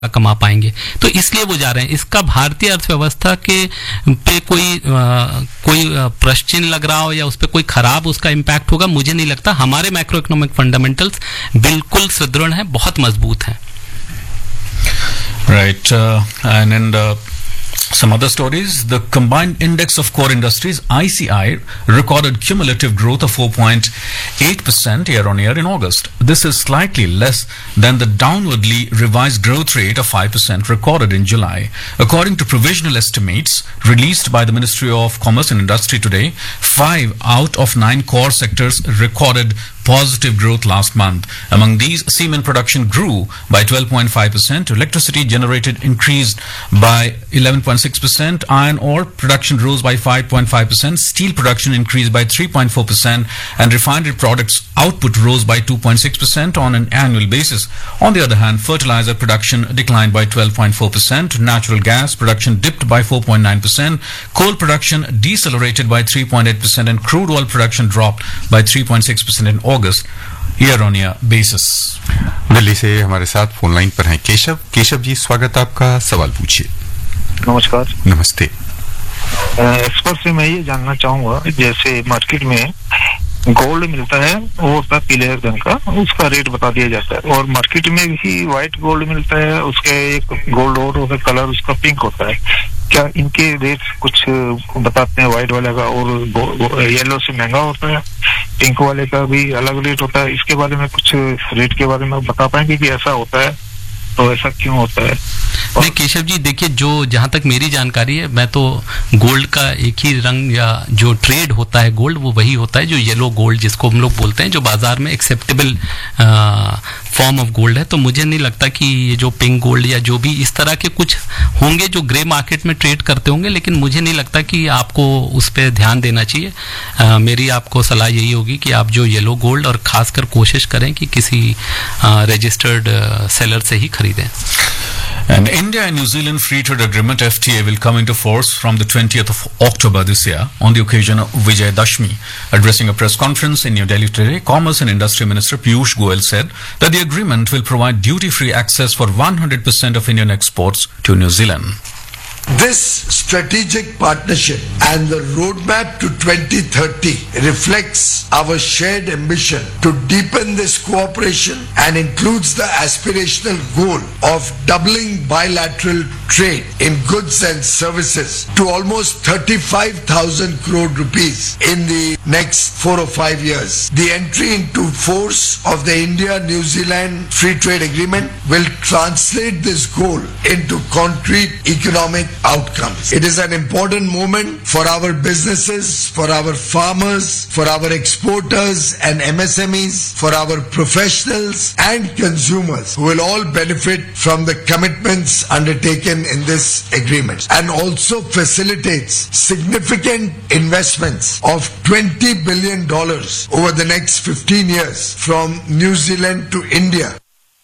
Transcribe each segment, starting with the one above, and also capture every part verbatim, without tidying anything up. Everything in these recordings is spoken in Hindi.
कमा पाएंगे, तो इसलिए वो जा रहे हैं। इसका भारतीय अर्थव्यवस्था के पे कोई आ, कोई प्रश्न चिन्ह लग रहा हो या उस पर कोई खराब उसका इम्पैक्ट होगा, मुझे नहीं लगता। हमारे मैक्रो इकोनॉमिक फंडामेंटल्स बिल्कुल सुदृढ़ हैं, बहुत मजबूत हैं। Right, uh, and and uh, some other stories. The combined index of core industries I C I recorded cumulative growth of four point eight percent year on year in August. This is slightly less than the downwardly revised growth rate of five percent recorded in July. According to provisional estimates released by the Ministry of Commerce and Industry today, five out of nine core sectors recorded positive growth last month. Among these, cement production grew by twelve point five percent, electricity generated increased by eleven point six percent, iron ore production rose by five point five percent, steel production increased by three point four percent, and refinery products output rose by two point six percent on an annual basis. On the other hand, fertilizer production declined by twelve point four percent, natural gas production dipped by four point nine percent, coal production decelerated by three point eight percent, and crude oil production dropped by three point six percent in August, year on year basis. Delhi से हमारे साथ फोन लाइन पर हैं केशव। केशव जी, स्वागत आपका, सवाल पूछिए। नमस्कार। नमस्ते। एक्सपर्ट से मैं ये जानना चाहूंगा, जैसे मार्केट में गोल्ड मिलता है, वो होता है पीले रंग का, उसका रेट बता दिया जाता है, और मार्केट में भी व्हाइट गोल्ड मिलता है, उसके एक गोल्ड और होता है कलर, उसका पिंक होता है। क्या इनके रेट कुछ बताते हैं? व्हाइट वाले का और येलो से महंगा होता है, पिंक वाले का भी अलग रेट होता है। इसके बारे में कुछ रेट के बारे में बता पाएंगे कि ऐसा होता है, तो ऐसा क्यों होता है? नहीं केशव जी, देखिए, जो जहां तक मेरी जानकारी है, मैं तो गोल्ड का एक ही रंग या जो ट्रेड होता है गोल्ड, वो वही होता है जो येलो गोल्ड जिसको हम लोग बोलते हैं, जो बाजार में एक्सेप्टेबल फॉर्म ऑफ गोल्ड है। तो मुझे नहीं लगता कि ये जो पिंक गोल्ड या जो भी इस तरह के कुछ होंगे जो ग्रे मार्केट में ट्रेड करते होंगे, लेकिन मुझे नहीं लगता कि आपको उस पर ध्यान देना चाहिए। आ, मेरी आपको सलाह यही होगी कि आप जो येलो गोल्ड, और खासकर कोशिश करें कि किसी रजिस्टर्ड सेलर से ही खरीदें। And India and New Zealand Free Trade Agreement F T A will come into force from the twentieth of October this year on the occasion of Vijay Dashmi. Addressing a press conference in New Delhi today, Commerce and Industry Minister Piyush Goyal said that the agreement will provide duty-free access for one hundred percent of Indian exports to New Zealand. This strategic partnership and the roadmap to twenty thirty reflects our shared ambition to deepen this cooperation and includes the aspirational goal of doubling bilateral trade in goods and services to almost thirty-five thousand crore rupees in the next four or five years. The entry into force of the India-New Zealand Free Trade Agreement will translate this goal into concrete economic outcomes. It is an important moment for our businesses, for our farmers, for our exporters and M S M Es, for our professionals and consumers who will all benefit from the commitments undertaken in this agreement, and also facilitates significant investments of twenty billion dollars over the next fifteen years from New Zealand to India.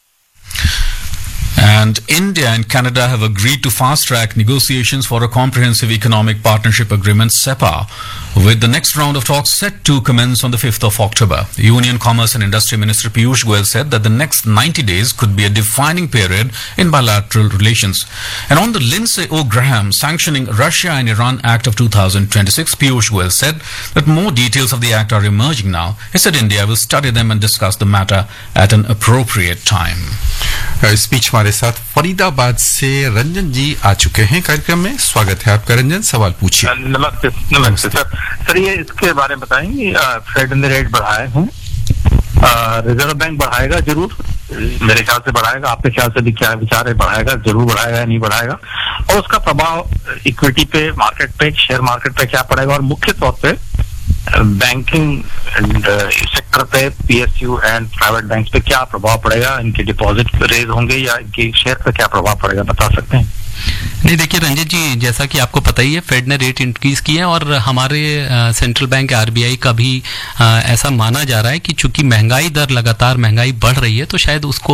And India and Canada have agreed to fast-track negotiations for a comprehensive economic partnership agreement, C E P A, with the next round of talks set to commence on the fifth of October. Union Commerce and Industry Minister Piyush Goyal said that the next ninety days could be a defining period in bilateral relations. And on the Lindsey O. Graham sanctioning Russia and Iran Act of two thousand twenty-six, Piyush Goyal said that more details of the act are emerging now. He said India will study them and discuss the matter at an appropriate time. Speech हमारे साथ फरीदाबाद से रंजन जी आ चुके हैं कार्यक्रम में। स्वागत है आपका रंजन, सवाल पूछिए। नमस्ते नमस्ते सर। सर ये इसके बारे में बताएंगे, फेड ने रेट बढ़ाए हैं, रिजर्व बैंक बढ़ाएगा जरूर, मेरे ख्याल से बढ़ाएगा, आपके ख्याल से भी क्या विचार है, बढ़ाएगा जरूर बढ़ाएगा या नहीं बढ़ाएगा, और उसका प्रभाव इक्विटी पे, मार्केट पे, शेयर मार्केट पे क्या पड़ेगा, और मुख्य तौर पे बैंकिंग सेक्टर पे, पीएसयू एंड प्राइवेट बैंक्स पे क्या प्रभाव पड़ेगा, इनके डिपॉजिट रेज होंगे या इनके शेयर पे क्या प्रभाव पड़ेगा, बता सकते हैं? नहीं, देखिए रंजित जी, जैसा कि आपको पता ही है, फेड ने रेट इंक्रीज किए हैं और हमारे सेंट्रल बैंक आरबीआई का भी आ, ऐसा माना जा रहा है कि चूंकि महंगाई दर लगातार महंगाई बढ़ रही है तो शायद उसको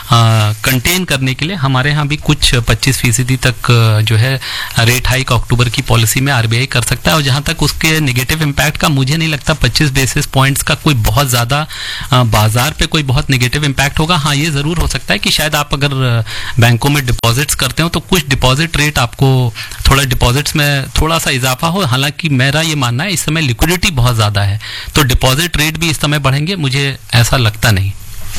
कंटेन करने के लिए हमारे यहाँ भी कुछ पच्चीस फीसदी तक आ, जो है रेट हाइक अक्टूबर की पॉलिसी में आरबीआई कर सकता है। और जहाँ तक उसके नेगेटिव इम्पैक्ट का, मुझे नहीं लगता पच्चीस बेसिस पॉइंट्स का कोई बहुत ज़्यादा बाजार पे कोई बहुत नेगेटिव इम्पैक्ट होगा। हाँ, ये ज़रूर हो सकता है कि शायद आप अगर बैंकों में डिपॉजिट्स करते हो तो कुछ डिपॉजिट रेट आपको थोड़ा डिपॉजिट्स में थोड़ा सा इजाफा हो। हालांकि मेरा ये मानना है इस समय लिक्विडिटी बहुत ज़्यादा है तो डिपॉजिट रेट भी इस समय बढ़ेंगे, मुझे ऐसा लगता नहीं।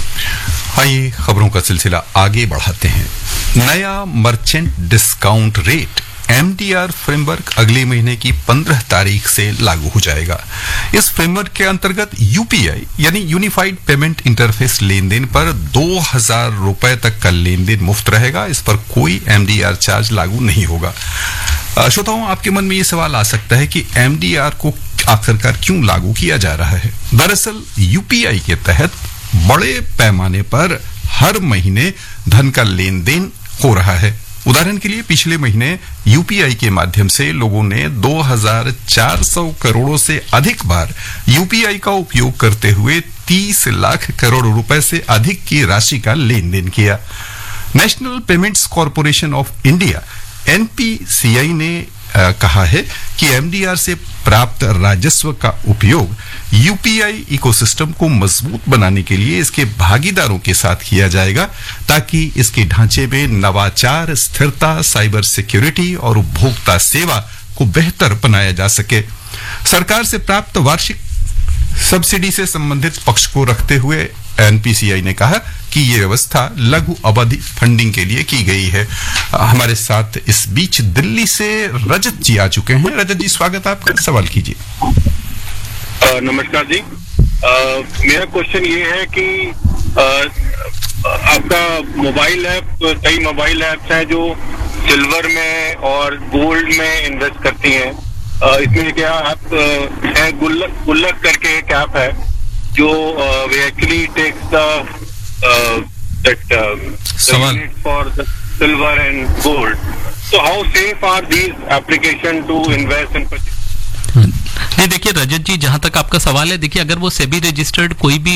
आइए खबरों का सिलसिला आगे बढ़ाते हैं। नया merchant discount rate MDR framework अगले महीने की पंद्रह तारीख से लागू हो जाएगा। इस फ्रेमवर्क के अंतर्गत यूपीआई यानी यूनिफाइड पेमेंट इंटरफेस लेन देन पर दो हजार रुपए तक का लेन देन मुफ्त रहेगा। इस पर कोई एमडीआर चार्ज लागू नहीं होगा। श्रोताओं, आपके मन में ये सवाल आ सकता है कि एमडीआर को आखिरकार क्यों लागू किया जा रहा है। दरअसल यूपीआई के तहत बड़े पैमाने पर हर महीने धन का लेन देन हो रहा है। उदाहरण के लिए पिछले महीने यूपीआई के माध्यम से लोगों ने दो हजार चार सौ करोड़ों से अधिक बार यूपीआई का उपयोग करते हुए तीस लाख करोड़ रुपए से अधिक की राशि का लेन देन किया। National payments corporation of India NPCI ने आ, कहा है कि एमडीआर से प्राप्त राजस्व का उपयोग यूपीआई इकोसिस्टम को मजबूत बनाने के लिए इसके भागीदारों के साथ किया जाएगा ताकि इसके ढांचे में नवाचार, स्थिरता, साइबर सिक्योरिटी और उपभोक्ता सेवा को बेहतर बनाया जा सके। सरकार से प्राप्त वार्षिक सब्सिडी से संबंधित पक्ष को रखते हुए एनपीसीआई ने कहा कि ये व्यवस्था लघु अवधि फंडिंग के लिए की गई है। हमारे साथ इस बीच दिल्ली से रजत जी आ चुके हैं। रजत जी, स्वागत है आपका, सवाल कीजिए। नमस्कार जी, आ, मेरा क्वेश्चन ये है कि आ, आपका मोबाइल ऐप, कई मोबाइल ऐप्स हैं जो सिल्वर में और गोल्ड में इन्वेस्ट करती हैं। आ, इसमें क्या ऐप है, गुल्लक गुल्लक करके एक ऐप है जो actually takes the that for the silver and gold. So how safe are these application to invest in purchase? नहीं, देखिए रजत जी, जहां तक आपका सवाल है, देखिए अगर वो सेबी रजिस्टर्ड कोई भी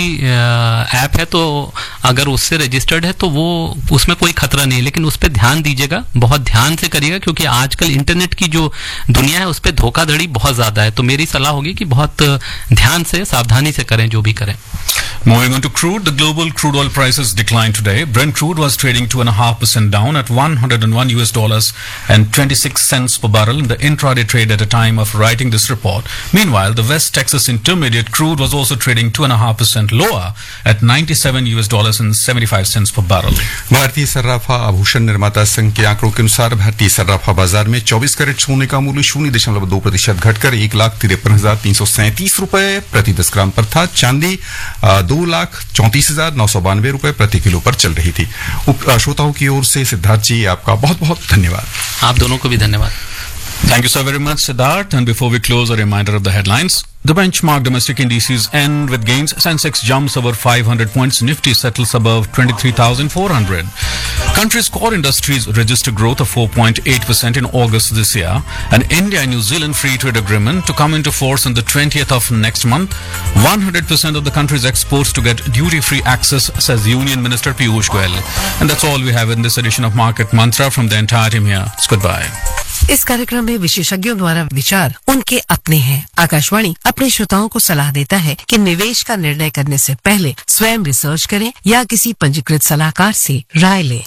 ऐप है तो अगर उससे रजिस्टर्ड है तो वो उसमें कोई खतरा नहीं है, लेकिन उस पर ध्यान दीजिएगा, बहुत ध्यान से करिएगा, क्योंकि आजकल इंटरनेट की जो दुनिया है उस पर धोखाधड़ी बहुत ज्यादा है। तो मेरी सलाह होगी कि बहुत ध्यान से, सावधानी से करें जो भी करें। Moving on to crude, the global crude oil prices declined today. Brent crude was trading two and a half percent down at one hundred one U S dollars and twenty-six cents per barrel in the intraday trade at a time of writing this report. Meanwhile, the West Texas Intermediate crude was also trading two and a half percent lower at ninety-seven U S dollars and seventy-five cents per barrel. भारतीय सर्राफा आभूषण निर्माता संघ के आंकड़ों के अनुसार भारतीय सर्राफा बाजार में चौबीस कैरेट सोने का मूल्य शून्य दशमलव दो प्रतिशत घटकर एक लाख तिरपन हजार तीन सौ सैंतीस रुपए प्रति दस ग्राम पर था। चांदी दो लाख चौंतीस हजार नौ सौ बानवे रुपए प्रति किलो पर चल रही थी। श्रोताओं की ओर से सिद्धार्थ जी, आपका बहुत बहुत धन्यवाद। आप दोनों को भी धन्यवाद। Thank you so very much, Siddharth. And before we close, a reminder of the headlines. The benchmark domestic indices end with gains. Sensex jumps over five hundred points. Nifty settles above twenty-three thousand four hundred. Country's core industries register growth of four point eight percent in August this year. And India and New Zealand free trade agreement to come into force on the twentieth of next month. one hundred percent of the country's exports to get duty-free access, says Union Minister Piyush Goyal. And that's all we have in this edition of Market Mantra. From the entire team here, it's goodbye. इस कार्यक्रम में विशेषज्ञों द्वारा विचार उनके अपने हैं। आकाशवाणी अपने श्रोताओं को सलाह देता है कि निवेश का निर्णय करने से पहले स्वयं रिसर्च करें या किसी पंजीकृत सलाहकार से राय लें।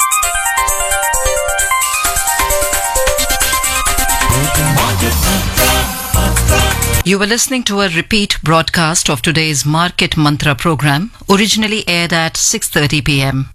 You were listening to a repeat broadcast of today's Market Mantra program, originally aired at six thirty p m